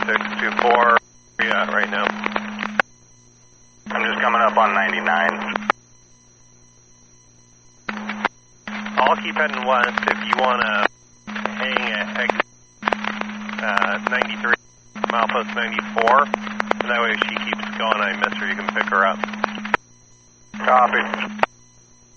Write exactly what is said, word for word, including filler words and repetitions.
six two four, where you at right now? I'm just coming up on ninety-nine. I'll keep heading west if you want to hang at exit uh, ninety-three, milepost ninety-four, and that way if she keeps going, I miss her, you can pick her up. Copy.